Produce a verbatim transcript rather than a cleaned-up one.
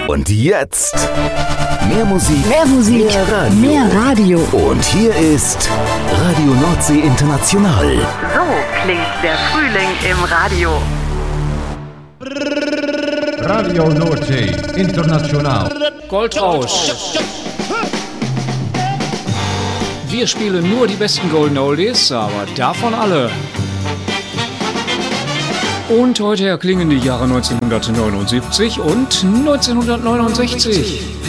Und jetzt mehr Musik, mehr Musik, mehr Radio. Mehr Radio. Und hier ist Radio Nordsee International. So klingt der Frühling im Radio. Radio Nordsee International. Goldrausch. Wir spielen nur die besten Golden Oldies, aber davon alle. Und heute erklingen die Jahre neunzehnhundertneunundsiebzig und neunzehnhundertneunundsechzig.